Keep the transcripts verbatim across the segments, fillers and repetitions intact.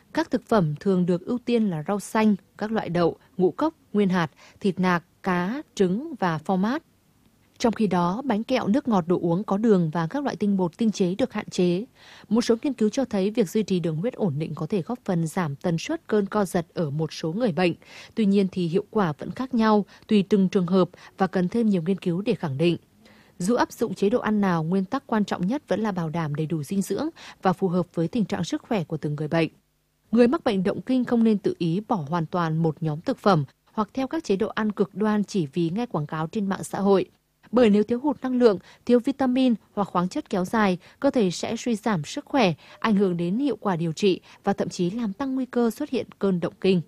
Các thực phẩm thường được ưu tiên là rau xanh, các loại đậu, ngũ cốc, nguyên hạt, thịt nạc, cá, trứng và phô mát. Trong khi đó, bánh kẹo, nước ngọt, đồ uống có đường và các loại tinh bột tinh chế được hạn chế. Một số nghiên cứu cho thấy việc duy trì đường huyết ổn định có thể góp phần giảm tần suất cơn co giật ở một số người bệnh. Tuy nhiên thì hiệu quả vẫn khác nhau tùy từng trường hợp và cần thêm nhiều nghiên cứu để khẳng định. Dù áp dụng chế độ ăn nào, nguyên tắc quan trọng nhất vẫn là bảo đảm đầy đủ dinh dưỡng và phù hợp với tình trạng sức khỏe của từng người bệnh. Người mắc bệnh động kinh không nên tự ý bỏ hoàn toàn một nhóm thực phẩm hoặc theo các chế độ ăn cực đoan chỉ vì nghe quảng cáo trên mạng xã hội. Bởi nếu thiếu hụt năng lượng, thiếu vitamin hoặc khoáng chất kéo dài, cơ thể sẽ suy giảm sức khỏe, ảnh hưởng đến hiệu quả điều trị và thậm chí làm tăng nguy cơ xuất hiện cơn động kinh.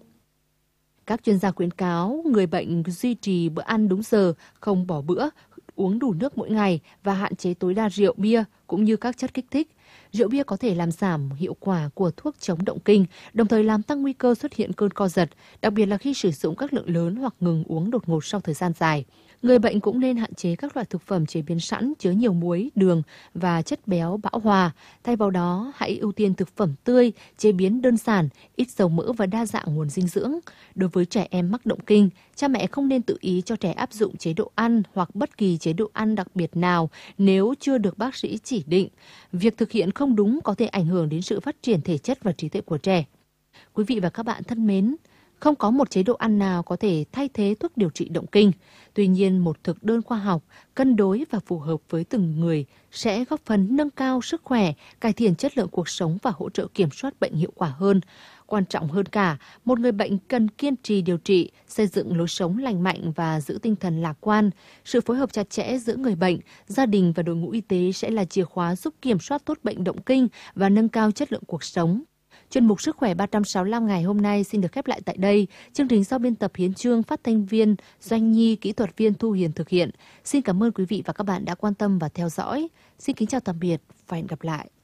Các chuyên gia khuyến cáo người bệnh duy trì bữa ăn đúng giờ, không bỏ bữa, uống đủ nước mỗi ngày và hạn chế tối đa rượu, bia cũng như các chất kích thích. Rượu bia có thể làm giảm hiệu quả của thuốc chống động kinh, đồng thời làm tăng nguy cơ xuất hiện cơn co giật, đặc biệt là khi sử dụng các lượng lớn hoặc ngừng uống đột ngột sau thời gian dài. Người bệnh cũng nên hạn chế các loại thực phẩm chế biến sẵn chứa nhiều muối, đường và chất béo bão hòa. Thay vào đó, hãy ưu tiên thực phẩm tươi, chế biến đơn giản, ít dầu mỡ và đa dạng nguồn dinh dưỡng. Đối với trẻ em mắc động kinh, cha mẹ không nên tự ý cho trẻ áp dụng chế độ ăn hoặc bất kỳ chế độ ăn đặc biệt nào nếu chưa được bác sĩ chỉ định. Việc thực hiện không đúng có thể ảnh hưởng đến sự phát triển thể chất và trí tuệ của trẻ. Quý vị và các bạn thân mến, không có một chế độ ăn nào có thể thay thế thuốc điều trị động kinh. Tuy nhiên, một thực đơn khoa học, cân đối và phù hợp với từng người sẽ góp phần nâng cao sức khỏe, cải thiện chất lượng cuộc sống và hỗ trợ kiểm soát bệnh hiệu quả hơn. Quan trọng hơn cả, một người bệnh cần kiên trì điều trị, xây dựng lối sống lành mạnh và giữ tinh thần lạc quan. Sự phối hợp chặt chẽ giữa người bệnh, gia đình và đội ngũ y tế sẽ là chìa khóa giúp kiểm soát tốt bệnh động kinh và nâng cao chất lượng cuộc sống. Chuyên mục Sức khỏe ba trăm sáu mươi lăm ngày hôm nay xin được khép lại tại đây. Chương trình do biên tập Hiến Chương, phát thanh viên Doanh Nhi, kỹ thuật viên Thu Hiền thực hiện. Xin cảm ơn quý vị và các bạn đã quan tâm và theo dõi. Xin kính chào tạm biệt và hẹn gặp lại.